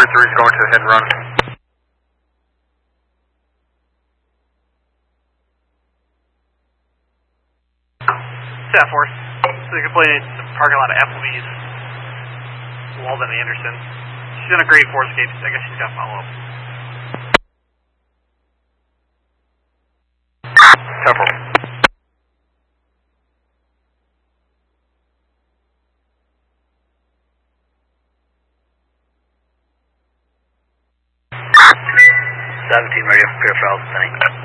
43 is going to the hit and run. Staff Force. So you can play in the parking lot of Applebee's. Walden Anderson. She's in a grade 4 escape. I guess she's got follow-up. Temple. Radio, Fairfield, thanks.